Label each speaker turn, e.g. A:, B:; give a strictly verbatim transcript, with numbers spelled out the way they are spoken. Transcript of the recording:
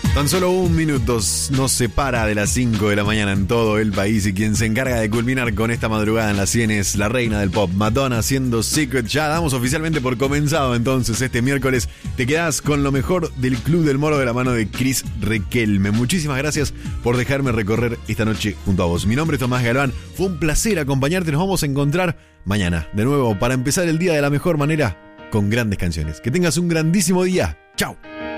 A: Tan solo un minuto nos separa de las cinco de la mañana en todo el país y quien se encarga de culminar con esta madrugada en las cien es la reina del pop, Madonna, haciendo Secret. Ya damos oficialmente por comenzado entonces este miércoles. Te quedás con lo mejor del Club del Moro de la mano de Cris Requelme. Muchísimas gracias por dejarme recorrer esta noche junto a vos. Mi nombre es Tomás Galván, fue un placer acompañarte. Nos vamos a encontrar mañana de nuevo para empezar el día de la mejor manera con grandes canciones. Que tengas un grandísimo día. Chao.